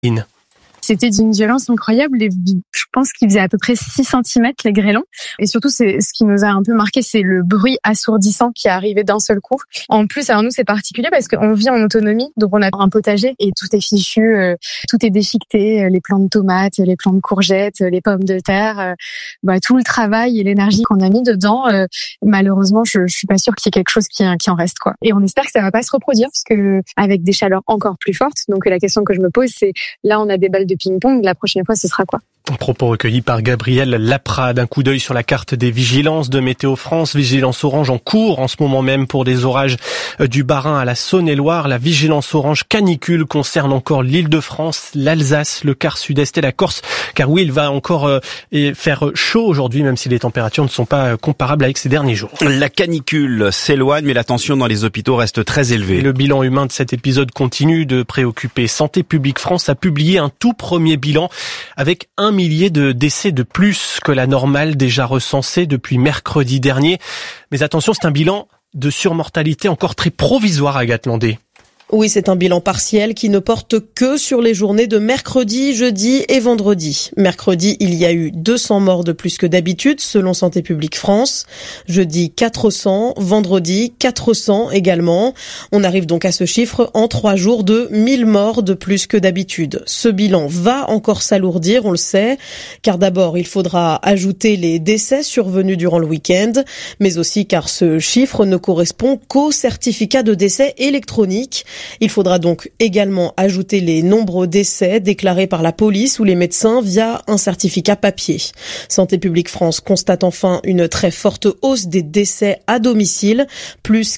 C'était d'une violence incroyable. Je pense qu'ils faisaient à peu près 6 cm, les grêlons. Et surtout, c'est ce qui nous a un peu marqué, c'est le bruit assourdissant qui est arrivé d'un seul coup. En plus, alors nous, c'est particulier parce qu'on vit en autonomie. Donc, on a un potager et tout est fichu, tout est déchiqueté. Les plants de tomates, les plants de courgettes, les pommes de terre. Tout le travail et l'énergie qu'on a mis dedans, malheureusement, je suis pas sûre qu'il y ait quelque chose qui en reste, quoi. Et on espère que ça va pas se reproduire parce que avec des chaleurs encore plus fortes. Donc, la question que je me pose, c'est là, on a des balles de ping-pong, la prochaine fois, ce sera quoi? Propos recueillis par Gabriel Laprade. Un coup d'œil sur la carte des vigilances de Météo France. Vigilance orange en cours en ce moment même pour des orages du Bas-Rhin à la Saône-et-Loire. La vigilance orange canicule concerne encore l'Île-de-France, l'Alsace, le quart sud-est et la Corse. Car oui, il va encore faire chaud aujourd'hui, même si les températures ne sont pas comparables avec ces derniers jours. La canicule s'éloigne, mais la tension dans les hôpitaux reste très élevée. Et le bilan humain de cet épisode continue de préoccuper. Santé publique France a publié un tout premier bilan avec 1 millier de décès de plus que la normale déjà recensée depuis mercredi dernier. Mais attention, c'est un bilan de surmortalité encore très provisoire, Agathe Landé. Oui, c'est un bilan partiel qui ne porte que sur les journées de mercredi, jeudi et vendredi. Mercredi, il y a eu 200 morts de plus que d'habitude, selon Santé publique France. Jeudi, 400. Vendredi, 400 également. On arrive donc à ce chiffre en 3 jours de 1000 morts de plus que d'habitude. Ce bilan va encore s'alourdir, on le sait, car d'abord, il faudra ajouter les décès survenus durant le week-end, mais aussi car ce chiffre ne correspond qu'au certificat de décès électronique. Il faudra donc également ajouter les nombreux décès déclarés par la police ou les médecins via un certificat papier. Santé publique France constate enfin une très forte hausse des décès à domicile, plus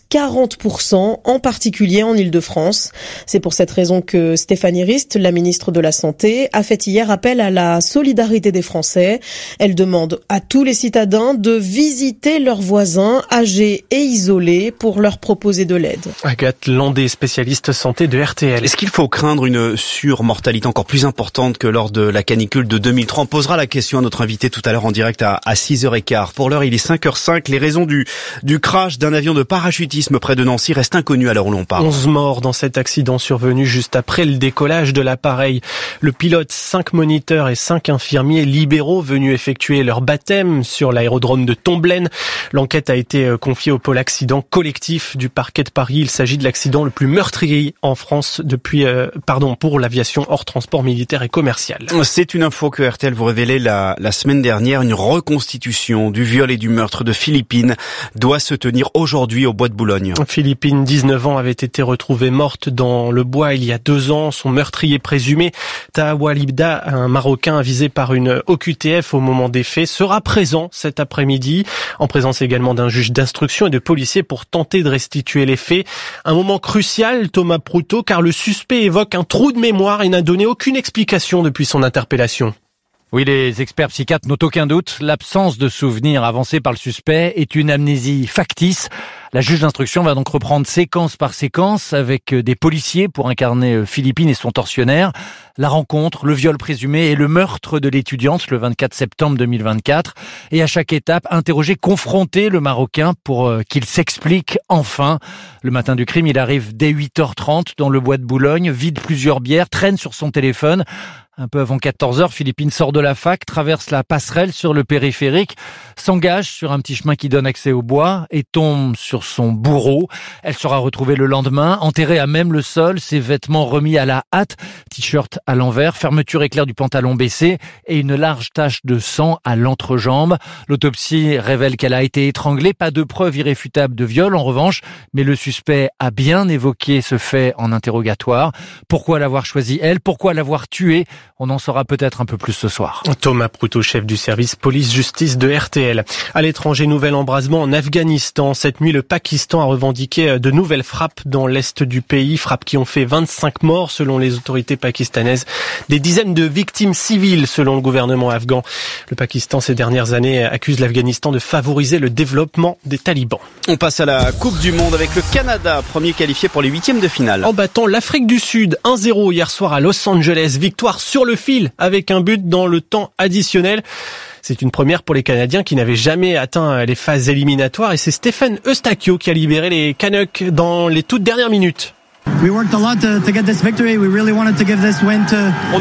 40%, en particulier en Île-de-France. C'est pour cette raison que Stéphanie Rist, la ministre de la Santé, a fait hier appel à la solidarité des Français. Elle demande à tous les citadins de visiter leurs voisins âgés et isolés pour leur proposer de l'aide. Agathe Landé, spécialiste santé de RTL. Est-ce qu'il faut craindre une surmortalité encore plus importante que lors de la canicule de 2003? On posera la question à notre invité tout à l'heure en direct à 6h15. Pour l'heure, il est 5h05. Les raisons du crash d'un avion de parachutisme près de Nancy restent inconnues à l'heure où l'on parle. 11 morts dans cet accident survenu juste après le décollage de l'appareil. Le pilote, 5 moniteurs et 5 infirmiers libéraux venus effectuer leur baptême sur l'aérodrome de Tomblaine. L'enquête a été confiée au pôle accident collectif du parquet de Paris. Il s'agit de l'accident le plus meurtrier en France depuis, pour l'aviation hors transport militaire et commercial. C'est une info que RTL vous révélait la semaine dernière. Une reconstitution du viol et du meurtre de Philippine doit se tenir aujourd'hui au bois de Boulogne. Philippine, 19 ans, avait été retrouvée morte dans le bois il y a 2 ans. Son meurtrier présumé, Taha Walibda, un Marocain avisé par une OQTF au moment des faits, sera présent cet après-midi, en présence également d'un juge d'instruction et de policiers pour tenter de restituer les faits. Un moment crucial, Thomas Proutot, car le suspect évoque un trou de mémoire et n'a donné aucune explication depuis son interpellation. Oui, les experts psychiatres n'ont aucun doute. L'absence de souvenirs avancés par le suspect est une amnésie factice. La juge d'instruction va donc reprendre séquence par séquence avec des policiers pour incarner Philippine et son tortionnaire. La rencontre, le viol présumé et le meurtre de l'étudiante le 24 septembre 2024. Et à chaque étape, interroger, confronter le Marocain pour qu'il s'explique enfin. Le matin du crime, il arrive dès 8h30 dans le bois de Boulogne, vide plusieurs bières, traîne sur son téléphone. Un peu avant 14h, Philippine sort de la fac, traverse la passerelle sur le périphérique, s'engage sur un petit chemin qui donne accès au bois et tombe sur son bourreau. Elle sera retrouvée le lendemain, enterrée à même le sol, ses vêtements remis à la hâte, t-shirt à l'envers, fermeture éclair du pantalon baissé et une large tache de sang à l'entrejambe. L'autopsie révèle qu'elle a été étranglée, pas de preuve irréfutable de viol en revanche, mais le suspect a bien évoqué ce fait en interrogatoire. Pourquoi l'avoir choisi elle? Pourquoi l'avoir tuée? On en saura peut-être un peu plus ce soir. Thomas Proutot, chef du service police-justice de RTL. À l'étranger, nouvel embrasement en Afghanistan. Cette nuit, le Pakistan a revendiqué de nouvelles frappes dans l'est du pays. Frappes qui ont fait 25 morts selon les autorités pakistanaises. Des dizaines de victimes civiles selon le gouvernement afghan. Le Pakistan, ces dernières années, accuse l'Afghanistan de favoriser le développement des talibans. On passe à la Coupe du Monde avec le Canada, premier qualifié pour les 8e de finale. En battant l'Afrique du Sud 1-0 hier soir à Los Angeles. Victoire sur le fil avec un but dans le temps additionnel. C'est une première pour les Canadiens qui n'avaient jamais atteint les phases éliminatoires et c'est Stephen Eustaquio qui a libéré les Canucks dans les toutes dernières minutes. We worked a lot to get this victory. We really wanted to give this win to